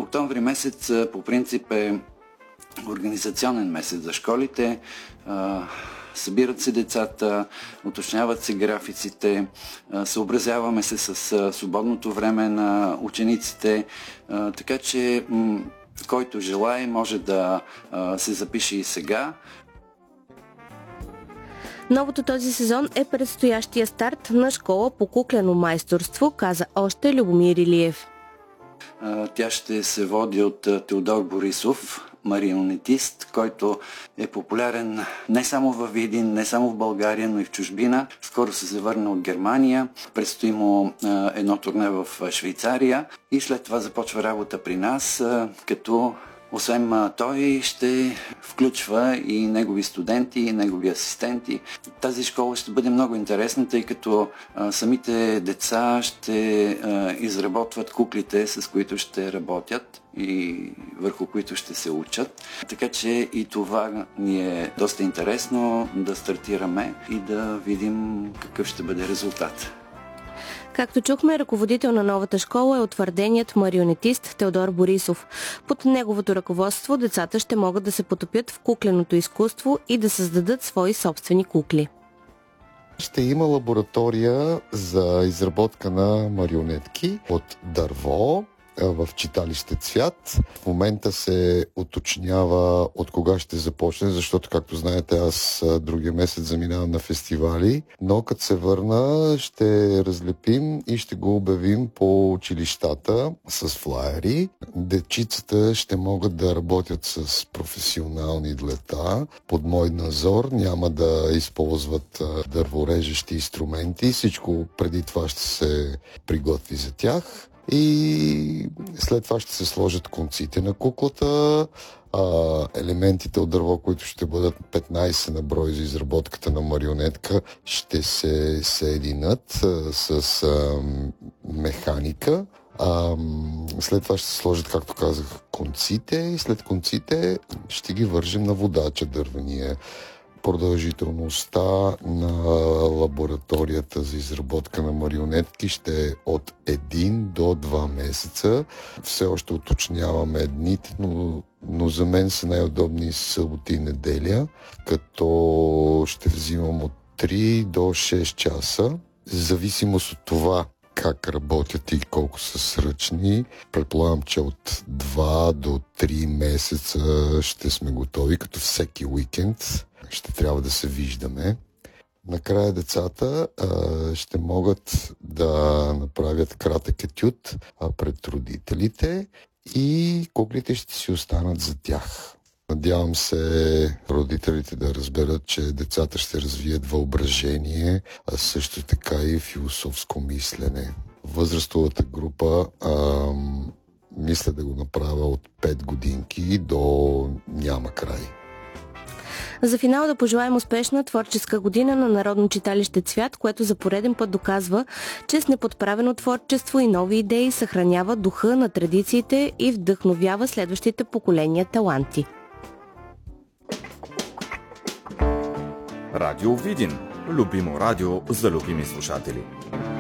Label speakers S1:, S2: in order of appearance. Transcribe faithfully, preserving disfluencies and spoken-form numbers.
S1: Октомври месец по принцип е организационен месец за школите. Събират се децата, уточняват се графиците, съобразяваме се с свободното време на учениците, така че който желае може да се запише и сега.
S2: Новото този сезон е предстоящия старт на школа по куклено майсторство, каза още Любомир Илиев.
S1: Тя ще се води от Теодор Борисов, марионетист, който е популярен не само във Видин, не само в България, но и в чужбина. Скоро се завърна от Германия, предстои му едно турне в Швейцария и след това започва работа при нас, като освен той ще включва и негови студенти, и негови асистенти. Тази школа ще бъде много интересна, тъй като а, самите деца ще а, изработват куклите, с които ще работят и върху които ще се учат. Така че и това ни е доста интересно да стартираме и да видим какъв ще бъде резултат.
S2: Както чухме, ръководител на новата школа е утвърденият марионетист Теодор Борисов. Под неговото ръководство децата ще могат да се потопят в кукленото изкуство и да създадат свои собствени кукли.
S3: Ще има лаборатория за изработка на марионетки от дърво в читалище Цвят. В момента се уточнява от кога ще започне, защото, както знаете, аз другия месец заминавам на фестивали, но като се върна ще разлепим и ще го обявим по училищата с флаери. Дечицата ще могат да работят с професионални длета. Под мой надзор няма да използват дърворежещи инструменти. Всичко преди това ще се приготви за тях. И след това ще се сложат конците на куклата, а, елементите от дърво, които ще бъдат петнайсет на брой за изработката на марионетка, ще се съединят а, с а, механика. А, след това ще се сложат, както казах, конците и след конците ще ги вържем на водача дървения. Продължителността на лабораторията за изработка на марионетки ще е от един до два месеца. Все още уточняваме дните, но, но за мен са най-удобни събота и неделя, като ще взимам от три до шест часа. В зависимост от това как работят и колко са сръчни, предполагам, че от два до три месеца ще сме готови, като всеки уикенд ще трябва да се виждаме. Накрая децата а, ще могат да направят кратък етюд а, пред родителите и куклите ще си останат за тях. Надявам се родителите да разберат, че децата ще развият въображение, а също така и философско мислене. Възрастовата група а, мисля да го направя от пет годинки до няма край.
S2: За финал да пожелаем успешна творческа година на Народно читалище Цвят, което за пореден път доказва, че с неподправено творчество и нови идеи съхранява духа на традициите и вдъхновява следващите поколения таланти.
S4: Радио Видин. Любимо радио за любими слушатели.